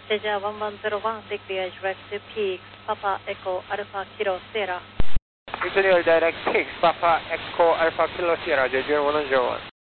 Deja 1101, take the edge right to peaks, Papa Echo Alpha Kilo Sierra. Imperial Direct 6, Papa Echo Alpha Kilo Sierra, J0101.